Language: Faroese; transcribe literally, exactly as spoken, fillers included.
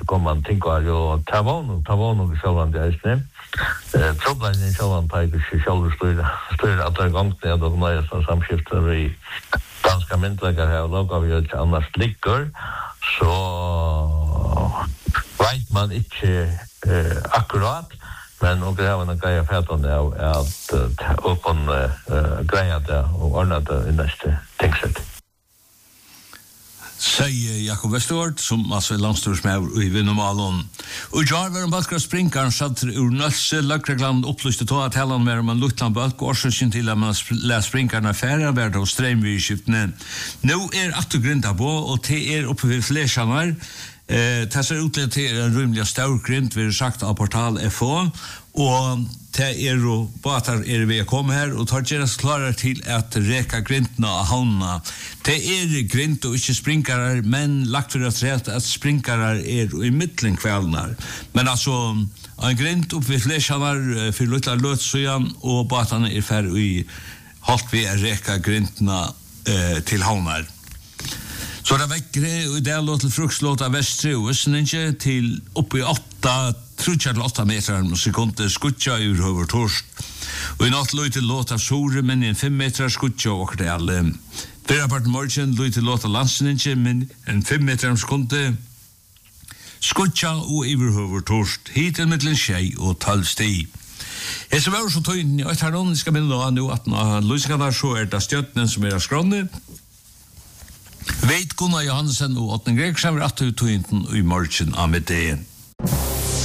kom man tänka ju ta vån ta vån och så var det just eh problemet så var på ju själva styra styra att det gångt det då när jag samskiftar i ganska mentliga här då gav jag till annars ligger så right man inte eh akkurat men och det var en grej för att det är att öppna grejer där och ordna det i nästa tänksätt. Säger Jakob Westort som alltså är landstorsmed i Vinnomalon. Och jag var en balkar sprinkaren satt ur nölse laggregland upplyste till att hela med om en luttland balk och årsöken till att man lär sprinkarna färre värda och strömvirskiftene. Nu är att du grinda på och det är uppe vid flersanar. Eh, det ser ut till en rymliga storgrind vi har sagt av portal F O och det är ju båtar är vi kommer här och tar deras klara till att räka grindna och havna. Det är grind och inte sprinkarar men lagt för att rätt att sprinkarar är i mitten kvällar. Men alltså en grind upp vid flersanar för lilla lötsöjan och båtarna är färre i halt vi att räka grindna eh, till havnar. Så det vekkere, og det er låt til frukslåt av Vestre og Østninge til oppe i åtta, trutja til åtta meter om sekunder skutja ur over torsk. Og i natt låt til låt av Sore, men i en fem meter skutja og det alle. Fyra part morgen låt til låt av Landsninge, men en fem meter om sekunder skutja og ur over torsk. Hittil mittlen tjei og tolv sti. Jeg som er så tøyden i Øytarnon, skal minne nå nå at når Lusikanar så er det stjøttene som er av skrånne. Veit Gunnar Johansen og Otten Greg kommer at du tog inn i morgen av med det.